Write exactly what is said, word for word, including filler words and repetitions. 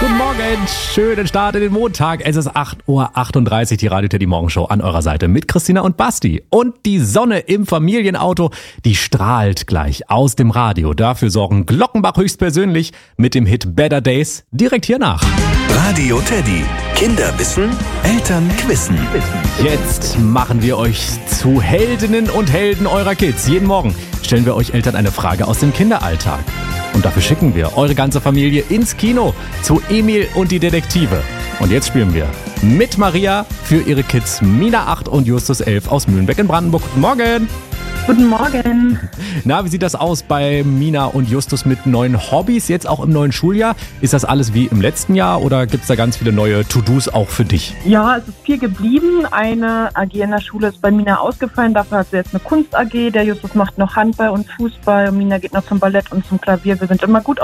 Guten Morgen, schönen Start in den Montag. Es ist acht Uhr achtunddreißig, die Radio Teddy Morgenshow an eurer Seite mit Christina und Basti. Und die Sonne im Familienauto, die strahlt gleich aus dem Radio. Dafür sorgen Glockenbach höchstpersönlich mit dem Hit Better Days direkt hier nach. Radio Teddy. Kinder wissen, Eltern quissen. Jetzt machen wir euch zu Heldinnen und Helden eurer Kids. Jeden Morgen stellen wir euch Eltern eine Frage aus dem Kinderalltag. Und dafür schicken wir eure ganze Familie ins Kino zu Emil und die Detektive. Und jetzt spielen wir mit Maria für ihre Kids Mina acht und Justus elf aus Mühlenbeck in Brandenburg. Guten Morgen! Guten Morgen. Na, wie sieht das aus bei Mina und Justus mit neuen Hobbys, jetzt auch im neuen Schuljahr? Ist das alles wie im letzten Jahr oder gibt es da ganz viele neue To-Dos auch für dich? Ja, es ist viel geblieben. Eine A G in der Schule ist bei Mina ausgefallen. Dafür hat sie jetzt eine Kunst-A G. Der Justus macht noch Handball und Fußball. Und Mina geht noch zum Ballett und zum Klavier. Wir sind immer gut